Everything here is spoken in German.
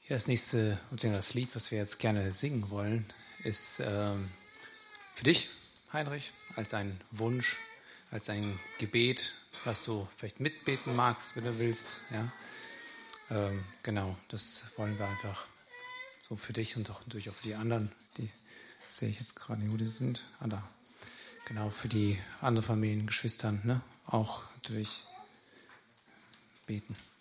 Ja, das nächste, beziehungsweise das Lied, was wir jetzt gerne singen wollen, ist für dich, Heinrich, als ein Wunsch, als ein Gebet, was du vielleicht mitbeten magst, wenn du willst. Ja? Genau, das wollen wir einfach so für dich und auch natürlich auch für die anderen, die sehe ich jetzt gerade nicht, wo die sind. Ah, da. Genau, für die anderen Familien, Geschwistern, ne? Auch natürlich beten.